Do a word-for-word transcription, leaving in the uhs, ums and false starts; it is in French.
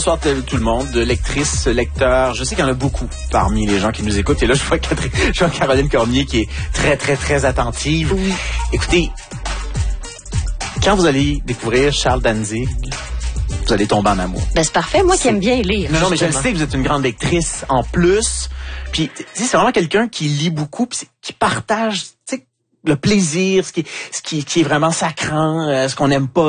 Bonsoir à tout le monde, de lectrices, lecteurs. Je sais qu'il y en a beaucoup parmi les gens qui nous écoutent. Et là, je vois, Catherine, je vois Caroline Cormier qui est très, très, très attentive. Oui. Écoutez, quand vous allez découvrir Charles Danzig, vous allez tomber en amour. Ben, c'est parfait. Moi qui aime bien lire. Non, non, mais je le justement. sais que vous êtes une grande lectrice en plus. Puis, tu sais, c'est vraiment quelqu'un qui lit beaucoup, puis qui partage, tu sais, le plaisir, ce qui, ce qui, qui est vraiment sacrant, euh, ce qu'on n'aime pas.